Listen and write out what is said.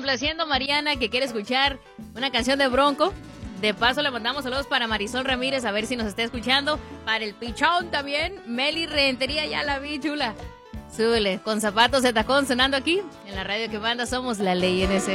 complaciendo a Mariana, que quiere escuchar una canción de Bronco. De paso le mandamos saludos para Marisol Ramírez, a ver si nos está escuchando. Para el Pichón también. Meli Rentería, ya la vi, chula. Súbele, con zapatos de tacón sonando aquí. En la radio que manda somos La Ley NC.